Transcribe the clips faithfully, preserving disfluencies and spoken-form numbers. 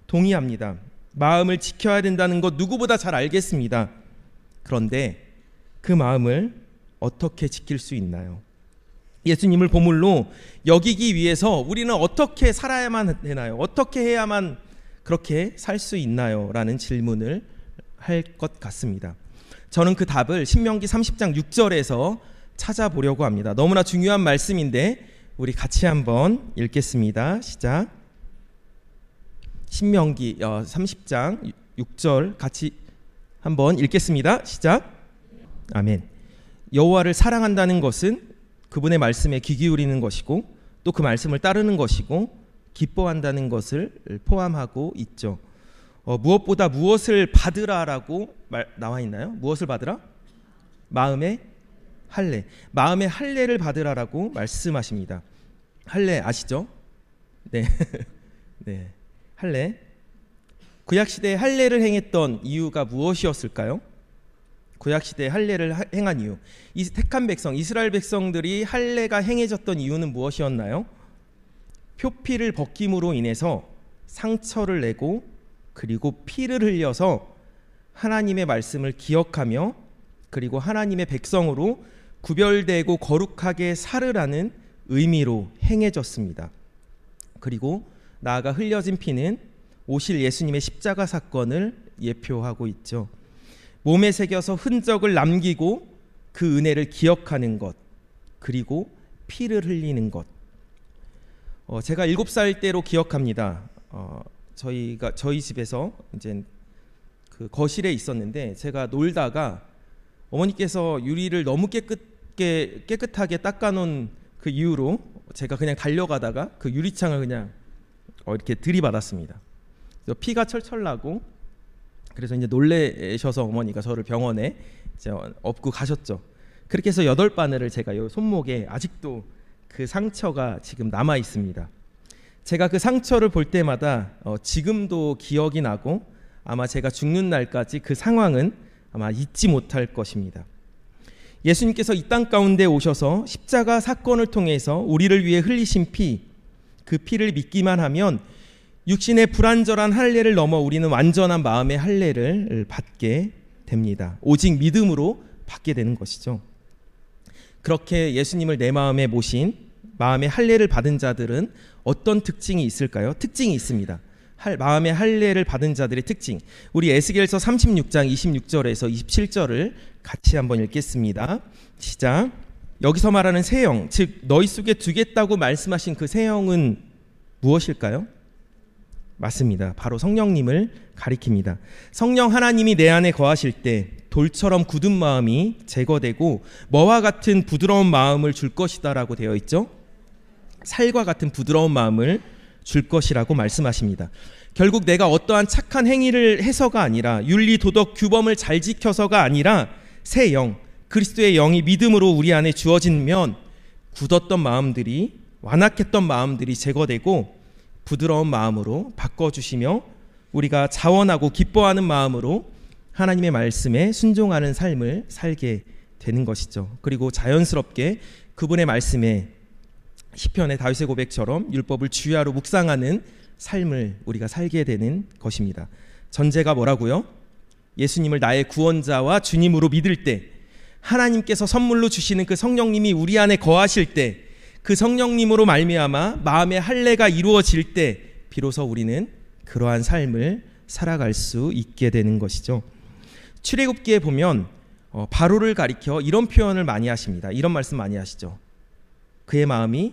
동의합니다. 마음을 지켜야 된다는 것 누구보다 잘 알겠습니다. 그런데 그 마음을 어떻게 지킬 수 있나요? 예수님을 보물로 여기기 위해서 우리는 어떻게 살아야만 되나요? 어떻게 해야만 그렇게 살 수 있나요? 라는 질문을 할 것 같습니다. 저는 그 답을 신명기 삼십 장 육 절에서 찾아보려고 합니다. 너무나 중요한 말씀인데 우리 같이 한번 읽겠습니다. 시작. 신명기 삼십 장 육 절 같이 한번 읽겠습니다. 시작. 아멘. 여호와를 사랑한다는 것은 그분의 말씀에 귀 기울이는 것이고 또 그 말씀을 따르는 것이고 기뻐한다는 것을 포함하고 있죠. 어, 무엇보다 무엇을 받으라라고 말, 나와 있나요? 무엇을 받으라? 마음의 할례. 마음의 할례를 받으라라고 말씀하십니다. 할례 아시죠? 네. 네. 할례. 구약 시대에 할례를 행했던 이유가 무엇이었을까요? 구약 시대에 할례를 행한 이유. 이 택한 백성, 이스라엘 백성들이 할례가 행해졌던 이유는 무엇이었나요? 표피를 벗김으로 인해서 상처를 내고 그리고 피를 흘려서 하나님의 말씀을 기억하며 그리고 하나님의 백성으로 구별되고 거룩하게 살으라는 의미로 행해졌습니다. 그리고 나아가 흘려진 피는 오실 예수님의 십자가 사건을 예표하고 있죠. 몸에 새겨서 흔적을 남기고 그 은혜를 기억하는 것, 그리고 피를 흘리는 것. 어, 제가 일곱 살 때로 기억합니다. 어, 저희가 저희 집에서 이제 그 거실에 있었는데 제가 놀다가 어머니께서 유리를 너무 깨끗게 깨끗하게 닦아놓은 그 이유로 제가 그냥 달려가다가 그 유리창을 그냥 어, 이렇게 들이받았습니다. 그래서 피가 철철 나고 그래서 이제 놀래셔서 어머니가 저를 병원에 이제 업고 가셨죠. 그렇게 해서 여덟 바늘을 제가 이 손목에 아직도 그 상처가 지금 남아 있습니다. 제가 그 상처를 볼 때마다 어, 지금도 기억이 나고 아마 제가 죽는 날까지 그 상황은 아마 잊지 못할 것입니다. 예수님께서 이 땅 가운데 오셔서 십자가 사건을 통해서 우리를 위해 흘리신 피, 그 피를 믿기만 하면 육신의 불완전한 할례를 넘어 우리는 완전한 마음의 할례를 받게 됩니다. 오직 믿음으로 받게 되는 것이죠. 그렇게 예수님을 내 마음에 모신 마음의 할례를 받은 자들은 어떤 특징이 있을까요? 특징이 있습니다. 할, 마음의 할례를 받은 자들의 특징. 우리 에스겔서 삼십육 장 이십육 절에서 이십칠 절을 같이 한번 읽겠습니다. 시작. 여기서 말하는 새 영, 즉 너희 속에 두겠다고 말씀하신 그 새 영은 무엇일까요? 맞습니다. 바로 성령님을 가리킵니다. 성령 하나님이 내 안에 거하실 때 돌처럼 굳은 마음이 제거되고 뭐와 같은 부드러운 마음을 줄 것이다라고 되어 있죠. 살과 같은 부드러운 마음을 줄 것이라고 말씀하십니다. 결국 내가 어떠한 착한 행위를 해서가 아니라 윤리 도덕 규범을 잘 지켜서가 아니라 새 영, 그리스도의 영이 믿음으로 우리 안에 주어지면 굳었던 마음들이, 완악했던 마음들이 제거되고 부드러운 마음으로 바꿔주시며 우리가 자원하고 기뻐하는 마음으로 하나님의 말씀에 순종하는 삶을 살게 되는 것이죠. 그리고 자연스럽게 그분의 말씀에 시편의 다윗의 고백처럼 율법을 주야로 묵상하는 삶을 우리가 살게 되는 것입니다. 전제가 뭐라고요? 예수님을 나의 구원자와 주님으로 믿을 때, 하나님께서 선물로 주시는 그 성령님이 우리 안에 거하실 때, 그 성령님으로 말미암아 마음의 할례가 이루어질 때 비로소 우리는 그러한 삶을 살아갈 수 있게 되는 것이죠. 출애굽기에 보면 어, 바로를 가리켜 이런 표현을 많이 하십니다. 이런 말씀 많이 하시죠. 그의 마음이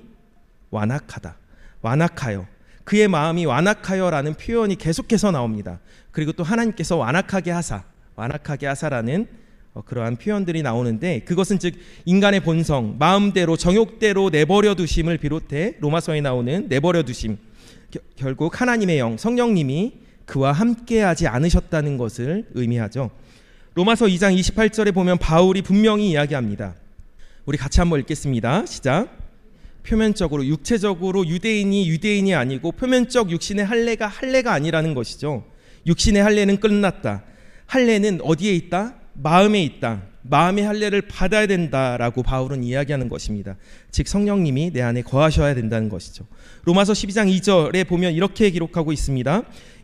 완악하다. 완악하여. 그의 마음이 완악하여라는 표현이 계속해서 나옵니다. 그리고 또 하나님께서 완악하게 하사, 완악하게 하사라는 어, 그러한 표현들이 나오는데 그것은 즉 인간의 본성, 마음대로 정욕대로 내버려 두심을 비롯해 로마서에 나오는 내버려 두심, 겨, 결국 하나님의 영, 성령님이 그와 함께하지 않으셨다는 것을 의미하죠. 로마서 이 장 이십팔 절에 보면 바울이 분명히 이야기합니다. 우리 같이 한번 읽겠습니다. 시작. 표면적으로 육체적으로 유대인이 유대인이 아니고 표면적 육신의 할례가 할례가 아니라는 것이죠. 육신의 할례는 끝났다. 할례는 어디에 있다? 마음에 있다. 마음의 할례를 받아야 된다라고 바울은 이야기하는 것입니다. 즉 성령님이 내 안에 거하셔야 된다는 것이죠. 로마서 십이 장 이 절에 보면 이렇게 기록하고 있습니다.